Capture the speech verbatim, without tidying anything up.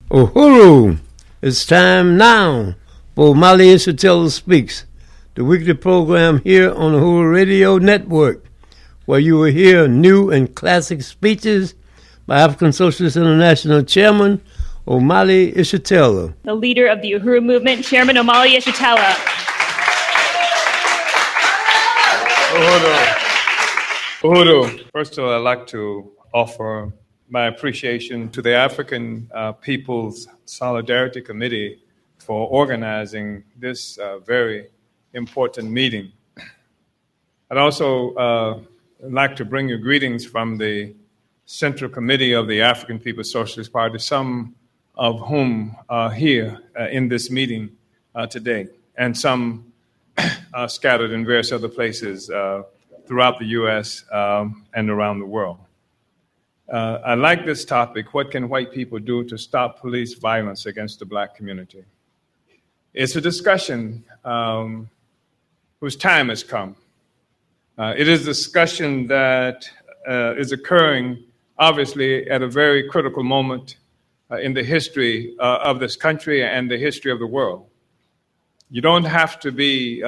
Uhuru! It's time now for Omali Yeshitela Speaks, the weekly program here on the Uhuru Radio Network, where you will hear new and classic speeches by African Socialist International Chairman Omali Yeshitela. The leader of the Uhuru Movement, Chairman Omali Yeshitela. Uhuru. Uhuru. First of all, I'd like to offer my appreciation to the African uh, People's Solidarity Committee for organizing this uh, very important meeting. I'd also uh, like to bring you greetings from the Central Committee of the African People's Socialist Party, some of whom are here uh, in this meeting uh, today, and some uh, scattered in various other places uh, throughout the U S um, and around the world. Uh, I like this topic, what can white people do to stop police violence against the black community? It's a discussion um, whose time has come. Uh, it is a discussion that uh, is occurring, obviously, at a very critical moment uh, in the history uh, of this country and the history of the world. You don't have to be